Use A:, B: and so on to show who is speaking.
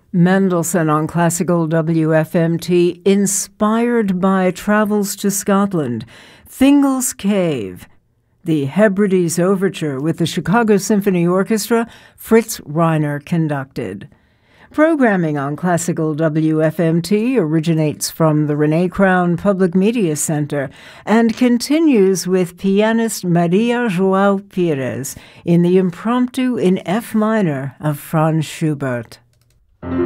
A: Mendelssohn on Classical WFMT, inspired by travels to Scotland, Fingal's Cave, the Hebrides Overture with the Chicago Symphony Orchestra, Fritz Reiner conducted. Programming on Classical WFMT originates from the Renee Crown Public Media Center and continues with pianist Maria João Pires in the Impromptu in F minor of Franz Schubert.